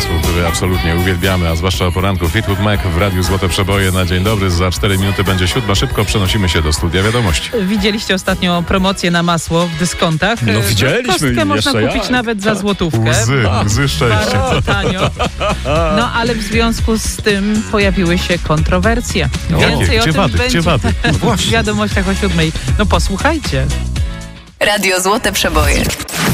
masło, które absolutnie uwielbiamy, a zwłaszcza o poranku. Fleetwood Mac w Radiu Złote Przeboje na dzień dobry. Za 4 minuty będzie 7. Szybko przenosimy się do studia wiadomości. Widzieliście ostatnio promocję na masło w dyskontach? No widzieliśmy. Kostkę można jeszcze kupić jak. nawet za złotówkę. Łzy szczęścia. Bardzo tanio. No ale w związku z tym pojawiły się kontrowersje. Więcej o Gdzie tym wady? będzie Gdzie wady? w wiadomościach o 7. No posłuchajcie. Radio Złote Przeboje.